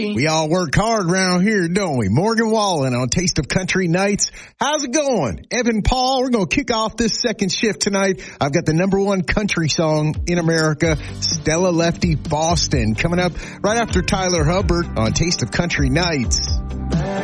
We all work hard around here, don't we? Morgan Wallen on Taste of Country Nights. How's it going? Evan Paul, we're going to kick off this second shift tonight. I've got the number one country song in America, Stella Lefty Boston, coming up right after Tyler Hubbard on Taste of Country Nights.